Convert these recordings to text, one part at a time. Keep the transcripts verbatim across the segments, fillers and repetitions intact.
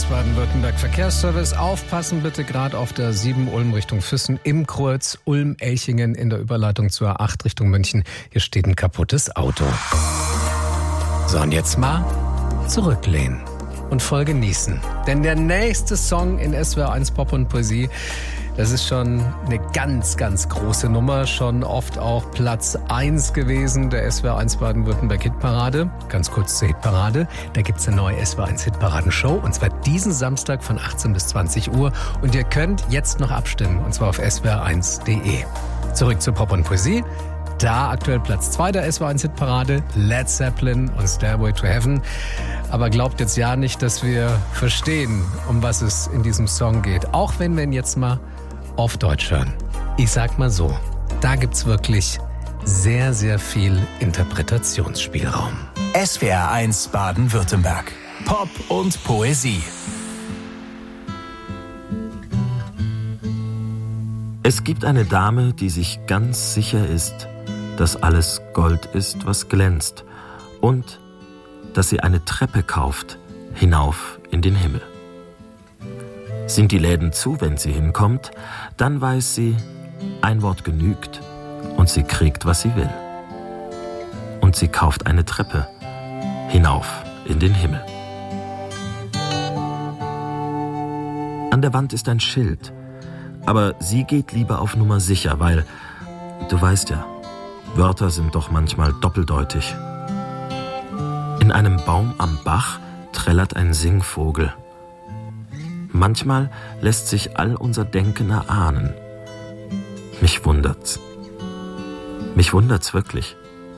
eins Baden-Württemberg Verkehrsservice. Aufpassen bitte gerade auf der sieben Ulm Richtung Füssen, im Kreuz Ulm-Elchingen in der Überleitung zur A acht Richtung München. Hier steht ein kaputtes Auto. So, und jetzt mal zurücklehnen und voll genießen. Denn der nächste Song in S W R eins Pop und Poesie, das ist schon eine ganz, ganz große Nummer. Schon oft auch Platz eins gewesen der S W R eins Baden-Württemberg Hitparade. Ganz kurz zur Hitparade. Da gibt's eine neue S W R eins Hitparadenshow. Und zwar diesen Samstag von achtzehn bis zwanzig Uhr. Und ihr könnt jetzt noch abstimmen. Und zwar auf s w r eins punkt d e. Zurück zu Pop und Poesie. Da aktuell Platz zwei der S W R eins Hitparade. Led Zeppelin und Stairway to Heaven. Aber glaubt jetzt ja nicht, dass wir verstehen, um was es in diesem Song geht. Auch wenn wir ihn jetzt mal auf Deutsch hören. Ich sag mal so, da gibt's wirklich sehr, sehr viel Interpretationsspielraum. S W R eins Baden-Württemberg. Pop und Poesie. Es gibt eine Dame, die sich ganz sicher ist, dass alles Gold ist, was glänzt, und dass sie eine Treppe kauft, hinauf in den Himmel. Sind die Läden zu, wenn sie hinkommt, dann weiß sie, ein Wort genügt und sie kriegt, was sie will. Und sie kauft eine Treppe hinauf in den Himmel. An der Wand ist ein Schild, aber sie geht lieber auf Nummer sicher, weil, du weißt ja, Wörter sind doch manchmal doppeldeutig. In einem Baum am Bach trällert ein Singvogel. Manchmal lässt sich all unser Denken erahnen. Mich wundert's. Mich wundert's wirklich.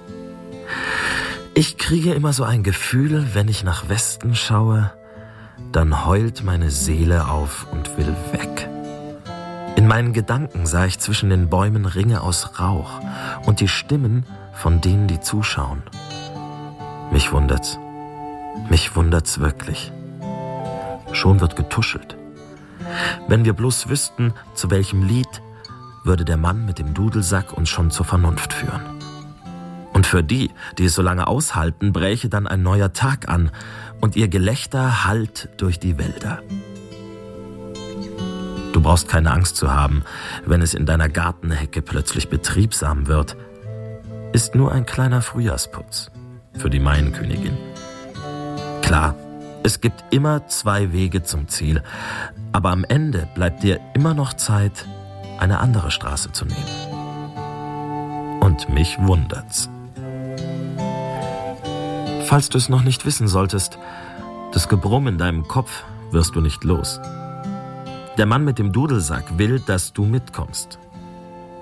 Ich kriege immer so ein Gefühl, wenn ich nach Westen schaue, dann heult meine Seele auf und will weg. In meinen Gedanken sah ich zwischen den Bäumen Ringe aus Rauch und die Stimmen von denen, die zuschauen. Mich wundert's. Mich wundert's wirklich. Schon wird getuschelt. Wenn wir bloß wüssten, zu welchem Lied, würde der Mann mit dem Dudelsack uns schon zur Vernunft führen. Und für die, die es so lange aushalten, bräche dann ein neuer Tag an und ihr Gelächter hallt durch die Wälder. Du brauchst keine Angst zu haben, wenn es in deiner Gartenhecke plötzlich betriebsam wird. Ist nur ein kleiner Frühjahrsputz für die Maienkönigin. Klar, es gibt immer zwei Wege zum Ziel, aber am Ende bleibt dir immer noch Zeit, eine andere Straße zu nehmen. Und mich wundert's. Falls du es noch nicht wissen solltest, das Gebrumm in deinem Kopf wirst du nicht los. Der Mann mit dem Dudelsack will, dass du mitkommst.